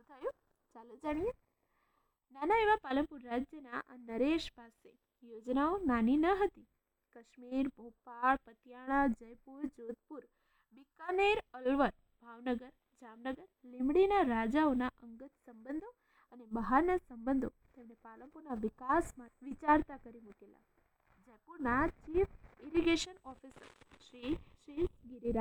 થયું? ચાલો જાણીએ. નાના એવા પાલનપુર રાજ્યના આ નરેશ પાસે યોજનાઓ નાની ન હતી. કાશ્મીર, ભોપાળ, પતિયાણા, જયપુર, જોધપુર, બિકાનેર, અલવર, ભાવનગર, જામનગર, લીંબડીના રાજાઓના અંગત સંબંધો અને બહારના સંબંધો તેમણે પાલનપુરના વિકાસમાં વિચારતા કરી મૂકેલા. જયપુરના chief irrigation officer Shri Giriraj